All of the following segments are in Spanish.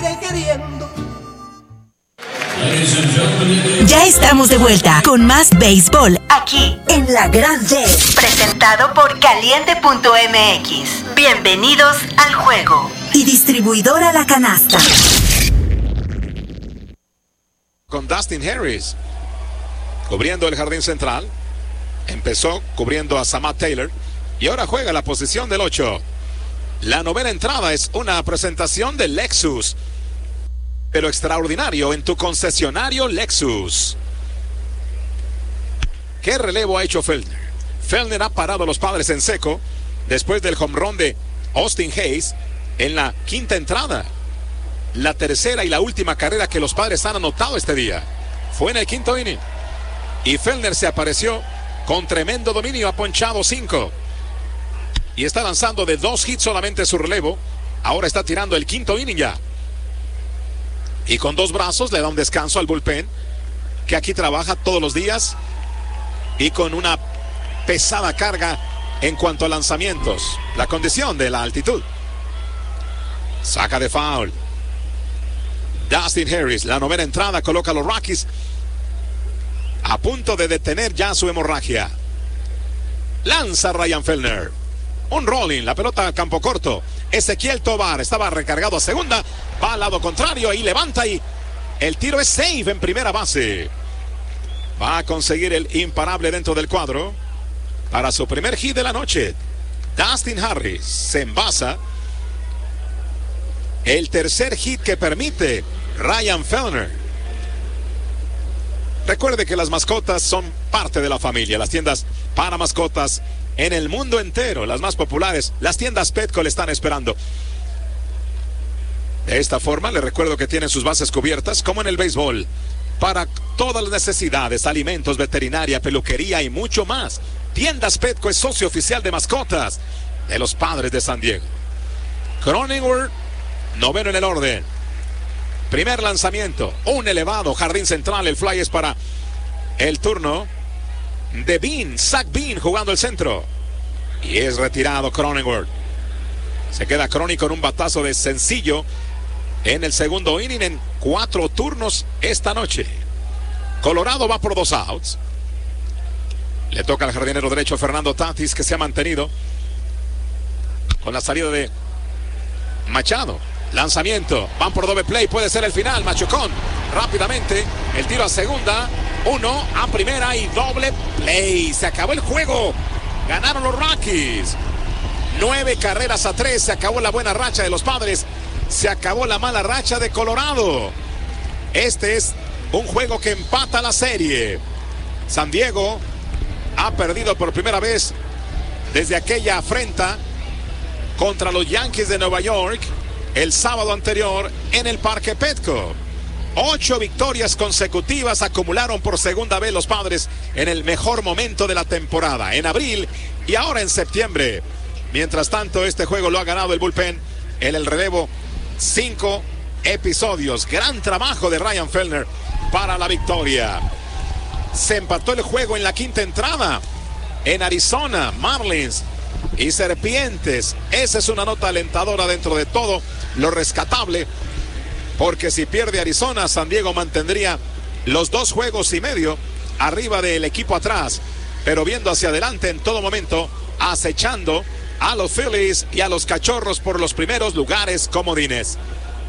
sigue queriendo. Ya estamos de vuelta con más béisbol aquí en La Gran Red, presentado por Caliente.mx. Bienvenidos al juego. Y distribuidora La Canasta. Con Dustin Harris cubriendo el jardín central. Empezó cubriendo a Samad Taylor y ahora juega la posición del 8. La novena entrada es una presentación de Lexus, pero extraordinario en tu concesionario Lexus. ¿Qué relevo ha hecho Felder? Felder ha parado a los Padres en seco después del home run de Austin Hayes en la quinta entrada. La tercera y la última carrera que los Padres han anotado este día fue en el quinto inning. Y Felder se apareció con tremendo dominio, ha ponchado 5. Y está lanzando de 2 hits solamente su relevo. Ahora está tirando el quinto inning ya. Y con 2 brazos le da un descanso al bullpen, que aquí trabaja todos los días y con una pesada carga en cuanto a lanzamientos. La condición de la altitud. Saca de foul. Dustin Harris, la novena entrada, coloca a los Rockies a punto de detener ya su hemorragia. Lanza Ryan Felder. Un rolling, la pelota a campo corto. Ezequiel Tovar estaba recargado a segunda, va al lado contrario y levanta y el tiro es safe en primera base. Va a conseguir el imparable dentro del cuadro para su primer hit de la noche. Dustin Harris se envasa. El tercer hit que permite Ryan Felder. Recuerde que las mascotas son parte de la familia. Las tiendas para mascotas en el mundo entero, las más populares, las tiendas Petco le están esperando. De esta forma, le recuerdo que tienen sus bases cubiertas, como en el béisbol, para todas las necesidades, alimentos, veterinaria, peluquería y mucho más. Tiendas Petco es socio oficial de mascotas de los Padres de San Diego. Cronenworth, noveno en el orden. Primer lanzamiento, un elevado, jardín central, el fly es para el turno de Bean, Zach Bean jugando el centro. Y es retirado Cronenworth. Se queda Crony con un batazo de sencillo en el segundo inning en 4 turnos esta noche. Colorado va por 2 outs. Le toca al jardinero derecho Fernando Tatis, que se ha mantenido con la salida de Machado. Lanzamiento, van por doble play, puede ser el final. Machucón, rápidamente, el tiro a segunda, 1 a primera y doble play. Se acabó el juego, ganaron los Rockies. 9 carreras a 3, se acabó la buena racha de los Padres, se acabó la mala racha de Colorado. Este es un juego que empata la serie. San Diego ha perdido por primera vez desde aquella afrenta contra los Yankees de Nueva York el sábado anterior en el Parque Petco. 8 victorias consecutivas acumularon por segunda vez los Padres en el mejor momento de la temporada, en abril y ahora en septiembre. Mientras tanto, este juego lo ha ganado el bullpen en el relevo. 5 episodios. Gran trabajo de Ryan Felder para la victoria. Se empató el juego en la quinta entrada en Arizona, Marlins y Serpientes. Esa es una nota alentadora dentro de todo lo rescatable, porque si pierde Arizona, San Diego mantendría los 2 juegos y medio arriba del equipo atrás, pero viendo hacia adelante en todo momento, acechando a los Phillies y a los Cachorros por los primeros lugares comodines.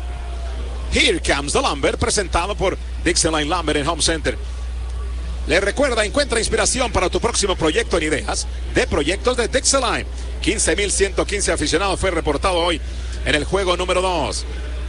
Here Comes the Lumber, presentado por Dixieline Lumber en Home Center. Le recuerda, encuentra inspiración para tu próximo proyecto en ideas de proyectos de Dixieline. 15,115 aficionados fue reportado hoy en el juego número 2.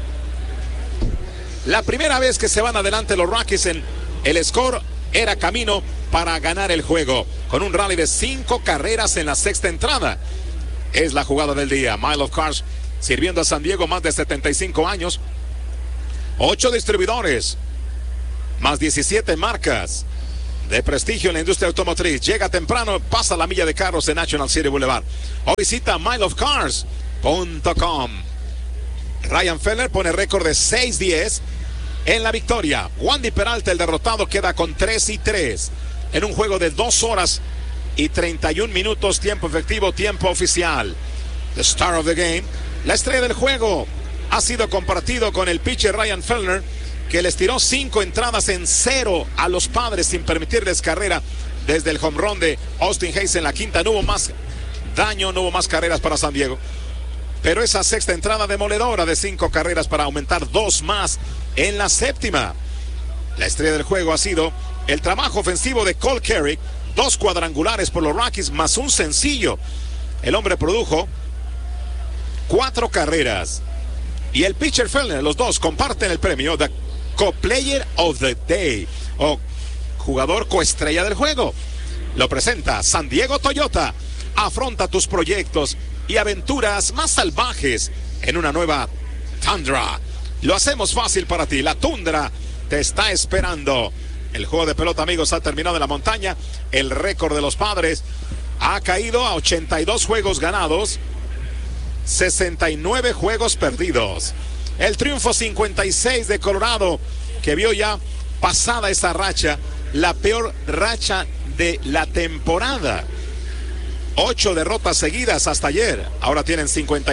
La primera vez que se van adelante los Rockies en el score era camino para ganar el juego, con un rally de 5 carreras en la sexta entrada. Es la jugada del día. Mile of Cars sirviendo a San Diego más de 75 años. 8 distribuidores, más 17 marcas de prestigio en la industria automotriz. Llega temprano, pasa la milla de carros en National City Boulevard. O visita mileofcars.com. Ryan Felder pone récord de 6-10 en la victoria. Wandy Peralta, el derrotado, queda con 3-3 en un juego de 2 horas y 31 minutos, tiempo efectivo, tiempo oficial. The star of the game, la estrella del juego, ha sido compartido con el pitcher Ryan Felner, que les tiró 5 entradas en 0 a los Padres sin permitirles carrera desde el home run de Austin Hayes en la quinta. No hubo más daño, no hubo más carreras para San Diego. Pero esa sexta entrada demoledora de 5 carreras para aumentar 2 más en la séptima. La estrella del juego ha sido el trabajo ofensivo de Cole Carrick, 2 cuadrangulares por los Rockies más un sencillo. El hombre produjo 4 carreras. Y el pitcher Felner, los dos comparten el premio de Co-Player of the Day o jugador coestrella del juego. Lo presenta San Diego Toyota. Afronta tus proyectos y aventuras más salvajes en una nueva Tundra. Lo hacemos fácil para ti. La Tundra te está esperando. El juego de pelota, amigos, ha terminado en la montaña. El récord de los Padres ha caído a 82 juegos ganados, 69 juegos perdidos. El triunfo 56 de Colorado, que vio ya pasada esa racha, la peor racha de la temporada. 8 derrotas seguidas hasta ayer. Ahora tienen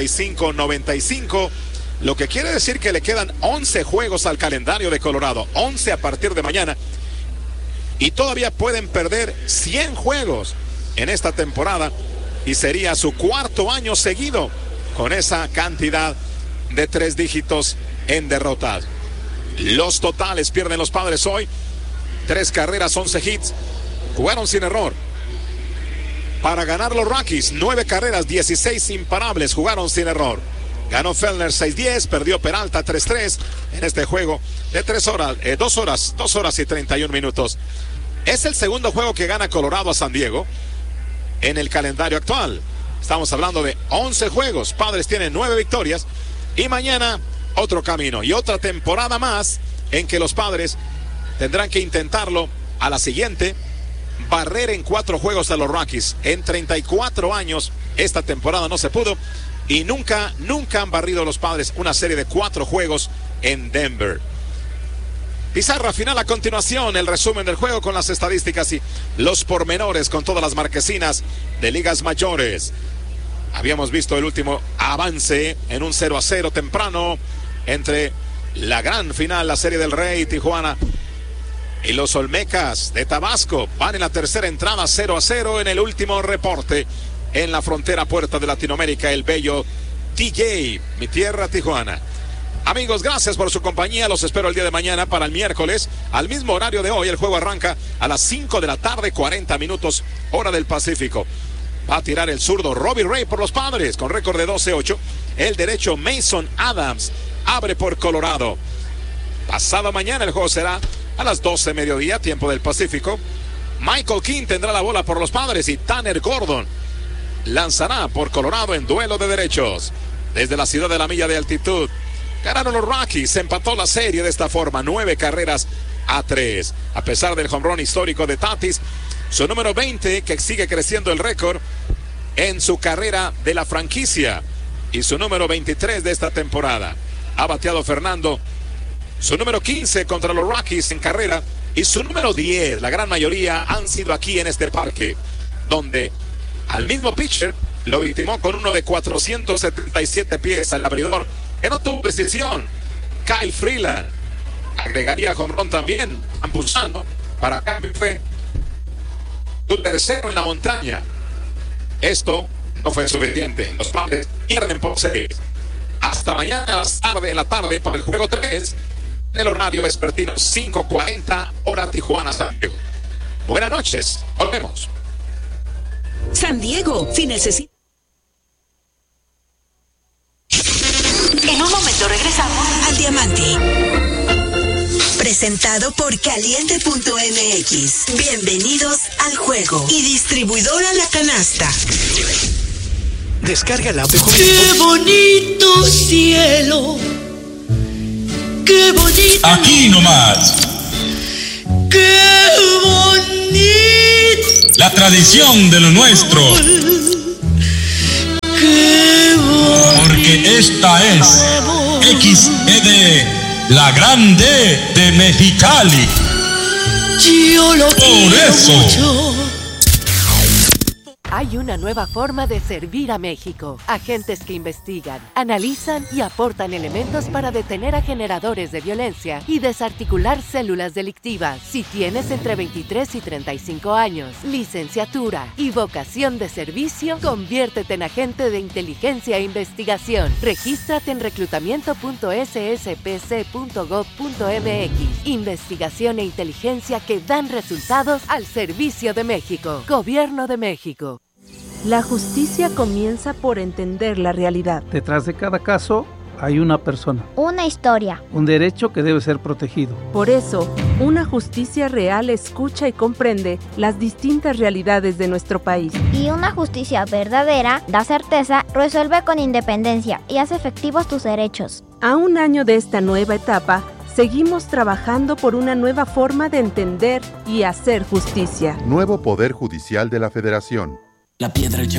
55-95, lo que quiere decir que le quedan 11 juegos al calendario de Colorado, 11 a partir de mañana, y todavía pueden perder 100 juegos en esta temporada, y sería su 4º año seguido con esa cantidad de 3 dígitos en derrotas. Los totales pierden los Padres hoy: 3 carreras, 11 hits. Jugaron sin error. Para ganar los Rockies, 9 carreras, 16 imparables. Jugaron sin error. Ganó Felner 6-10, perdió Peralta 3-3 en este juego de 2 horas y 31 minutos. Es el segundo juego que gana Colorado a San Diego en el calendario actual. Estamos hablando de 11 juegos. Padres tienen 9 victorias y mañana otro camino y otra temporada más en que los Padres tendrán que intentarlo a la siguiente, barrer en 4 juegos a los Rockies. En 34 años esta temporada no se pudo y nunca han barrido los Padres una serie de 4 juegos en Denver. Pizarra final a continuación, el resumen del juego con las estadísticas y los pormenores con todas las marquesinas de ligas mayores. Habíamos visto el último avance en un 0-0 temprano entre la gran final, la Serie del Rey, Tijuana, y los Olmecas de Tabasco. Van en la tercera entrada 0-0 en el último reporte en la frontera puerta de Latinoamérica, el bello TJ, mi tierra Tijuana. Amigos, gracias por su compañía. Los espero el día de mañana para el miércoles. Al mismo horario de hoy, el juego arranca a las 5 de la tarde, 40 minutos, hora del Pacífico. Va a tirar el zurdo Robbie Ray por los Padres, con récord de 12-8. El derecho Mason Adams abre por Colorado. Pasado mañana el juego será a las 12 mediodía, tiempo del Pacífico. Michael King tendrá la bola por los Padres y Tanner Gordon lanzará por Colorado en duelo de derechos. Desde la ciudad de la milla de altitud, ganaron los Rockies. Se empató la serie de esta forma, 9 carreras a 3. A pesar del home run histórico de Tatis, su número 20, que sigue creciendo el récord en su carrera de la franquicia, y su número 23 de esta temporada. Ha bateado Fernando su número 15 contra los Rockies en carrera, y su número 10, la gran mayoría han sido aquí en este parque, donde al mismo pitcher lo victimó con uno de 477 pies al abridor, que no tuvo precisión. Kyle Freeland agregaría home run también, Campuzano, para cambio fue tu tercero en la montaña. Esto no fue suficiente. Los Padres pierden por 6. Hasta mañana a las tarde de la tarde para el juego 3 en el horario vespertino, 5:40 hora Tijuana, San Diego. Buenas noches, volvemos. San Diego, si necesita. En un momento regresamos al Diamante. Presentado por Caliente.mx. Bienvenidos al juego. Y distribuidora La Canasta. Descarga la app. ¡Qué bonito cielo! ¡Qué bonito! Aquí nomás. ¡Qué bonito! La tradición de lo nuestro. ¡Qué bonito! Porque esta es XED, la grande de Mexicali. Yo lo Por quiero eso. mucho. Hay una nueva forma de servir a México. Agentes que investigan, analizan y aportan elementos para detener a generadores de violencia y desarticular células delictivas. Si tienes entre 23 y 35 años, licenciatura y vocación de servicio, conviértete en agente de inteligencia e investigación. Regístrate en reclutamiento.sspc.gov.mx. Investigación e inteligencia que dan resultados al servicio de México. Gobierno de México. La justicia comienza por entender la realidad. Detrás de cada caso hay una persona. Una historia. Un derecho que debe ser protegido. Por eso, una justicia real escucha y comprende las distintas realidades de nuestro país. Y una justicia verdadera da certeza, resuelve con independencia y hace efectivos tus derechos. A un año de esta nueva etapa, seguimos trabajando por una nueva forma de entender y hacer justicia. Nuevo Poder Judicial de la Federación. La piedra